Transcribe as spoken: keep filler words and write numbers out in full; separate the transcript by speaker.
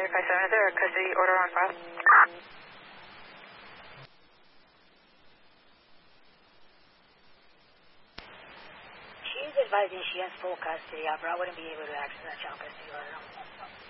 Speaker 1: Sierra five seven, is there a custody order on file?
Speaker 2: She's advising she has full custody of her. I wouldn't be able to access that child custody order.